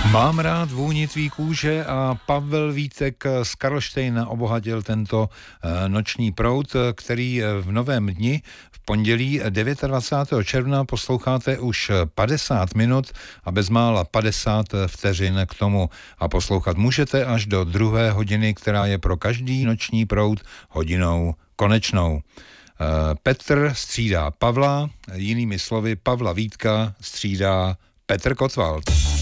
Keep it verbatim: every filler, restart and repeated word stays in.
Mám rád vůni tvý kůže a Pavel Vítek z Karlštejna obohatil tento noční proud, který v novém dni v pondělí dvacátého devátého června posloucháte už padesát minut a bezmála padesát vteřin k tomu. A poslouchat můžete až do druhé hodiny, která je pro každý noční proud hodinou konečnou. Petr střídá Pavla, jinými slovy Pavla Vítka střídá Petr Kotwald.